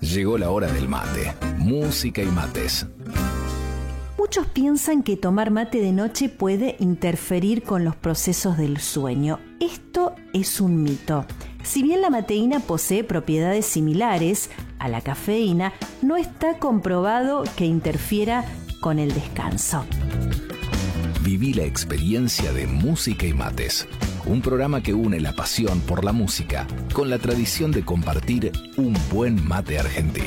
Llegó la hora del mate. Música y mates. Muchos piensan que tomar mate de noche puede interferir con los procesos del sueño. Esto es un mito. Si bien la mateína posee propiedades similares a la cafeína, no está comprobado que interfiera con el descanso. Viví la experiencia de Música y Mates, un programa que une la pasión por la música con la tradición de compartir un buen mate argentino.